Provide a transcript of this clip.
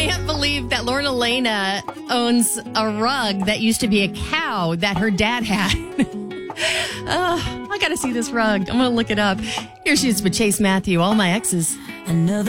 can't believe that Lorna Lena owns a rug that used to be a cow that her dad had. I got to see this rug. I'm going to look it up. Here she is with Chase Matthew, All My Exes. Another